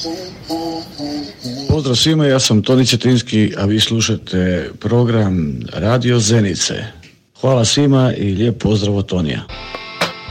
Pozdrav svima, ja sam Toni Cetinski, a vi slušate program Radio Zenice. Hvala svima i lijep pozdrav od Tonija.